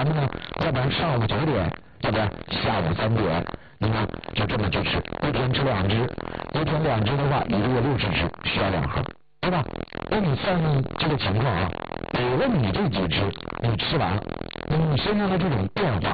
咱们呢，要不然上午9点，要不然下午3点，你看就这么去吃，一天吃2只，一天2只的话，1个月60只，需要2盒，对吧？那你算这个情况啊，给了你这几只，你吃完了，你身上的这种变化